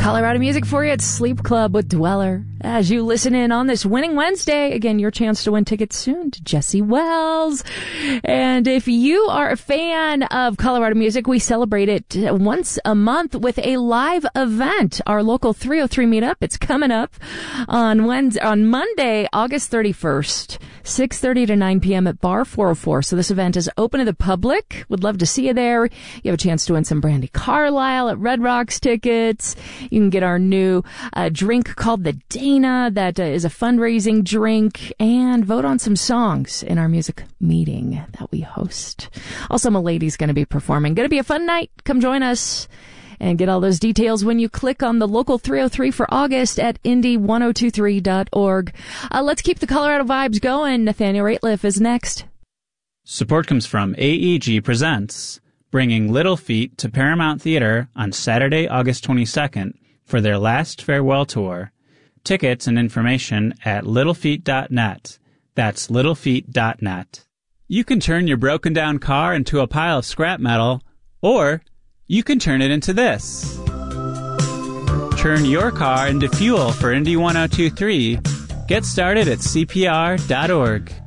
Colorado music for you at Sleep Club with Dweller. As you listen in on this Winning Wednesday, again, your chance to win tickets soon to Jesse Wells. And if you are a fan of Colorado music, we celebrate it once a month with a live event. Our local 303 meetup. It's coming up on Monday, August 31st, 6:30 to 9 p.m. at Bar 404. So this event is open to the public. Would love to see you there. You have a chance to win some Brandy Carlisle at Red Rocks tickets. You can get our new drink called the Dana. That is a fundraising drink, and vote on some songs in our music meeting that we host. Also, Milady's going to be performing. Going to be a fun night. Come join us and get all those details when you click on the local 303 for August at indy1023.org. Let's keep the Colorado vibes going. Nathaniel Rateliff is next. Support comes from AEG Presents, bringing Little Feat to Paramount Theater on Saturday, August 22nd for their last farewell tour. Tickets and information at littlefeat.net. That's littlefeat.net. You can turn your broken down car into a pile of scrap metal, or you can turn it into this. Turn your car into fuel for Indy 1023. Get started at CPR.org.